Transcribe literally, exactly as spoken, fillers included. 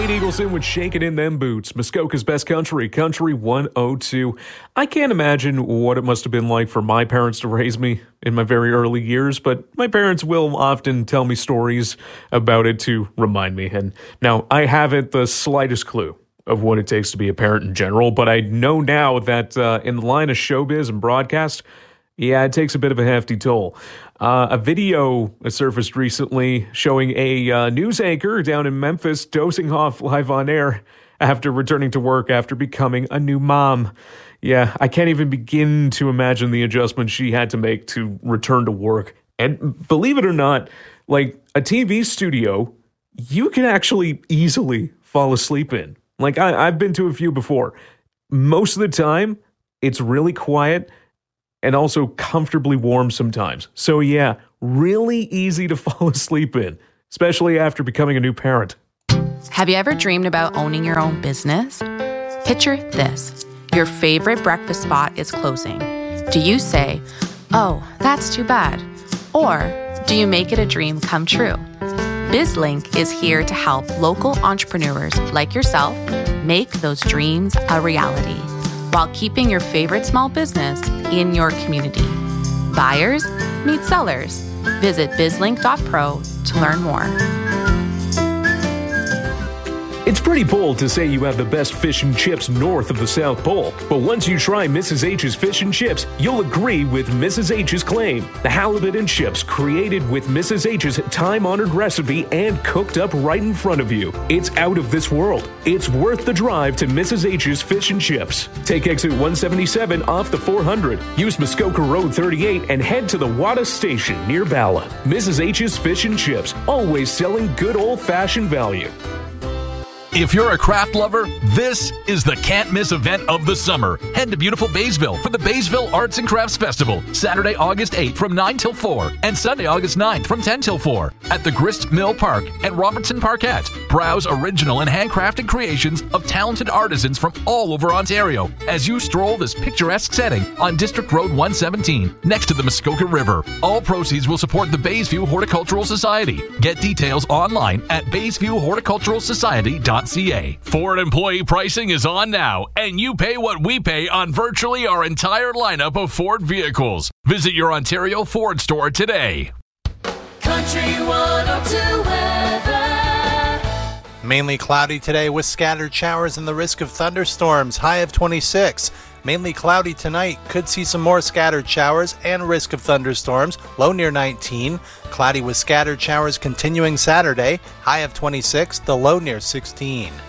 Kate Eagleson with Shaking in Them Boots. Muskoka's Best Country, Country one oh two. I can't imagine what it must have been like for my parents to raise me in my very early years, but my parents will often tell me stories about it to remind me. And now, I haven't the slightest clue of what it takes to be a parent in general, but I know now that uh, in the line of showbiz and broadcast, yeah, it takes a bit of a hefty toll. Uh, a video surfaced recently showing a uh, news anchor down in Memphis dozing off live on air after returning to work after becoming a new mom. Yeah, I can't even begin to imagine the adjustment she had to make to return to work. And believe it or not, like a T V studio, you can actually easily fall asleep in. Like I, I've been to a few before. Most of the time, it's really quiet and also comfortably warm sometimes. So yeah, really easy to fall asleep in, especially after becoming a new parent. Have you ever dreamed about owning your own business? Picture this. Your favorite breakfast spot is closing. Do you say, oh, that's too bad? Or do you make it a dream come true? BizLink is here to help local entrepreneurs like yourself make those dreams a reality, while keeping your favorite small business in your community. Buyers meet sellers. Visit bizlink dot pro to learn more. It's pretty bold to say you have the best fish and chips north of the South Pole, but once you try Missus H's Fish and Chips, you'll agree with Missus H's claim. The halibut and chips created with Missus H's time-honored recipe and cooked up right in front of you. It's out of this world. It's worth the drive to Missus H's Fish and Chips. Take exit one seventy-seven off the four hundred. Use Muskoka Road thirty-eight and head to the Wada Station near Bala. Missus H's Fish and Chips, always selling good old-fashioned value. If you're a craft lover, this is the can't-miss event of the summer. Head to beautiful Baysville for the Baysville Arts and Crafts Festival, Saturday, August eighth from nine till four, and Sunday, August ninth from ten till four at the Grist Mill Park and Robertson Parkette. Browse original and handcrafted creations of talented artisans from all over Ontario as you stroll this picturesque setting on District Road one seventeen, next to the Muskoka River. All proceeds will support the Baysview Horticultural Society. Get details online at baysview horticultural society dot c a. Ford employee pricing is on now, and you pay what we pay on virtually our entire lineup of Ford vehicles. Visit your Ontario Ford store today. Country one oh two weather. Mainly cloudy today with scattered showers and the risk of thunderstorms. High of twenty-six. Mainly cloudy tonight. Could see some more scattered showers and risk of thunderstorms. Low near nineteen. Cloudy with scattered showers continuing Saturday. High of twenty-six. The low near sixteen.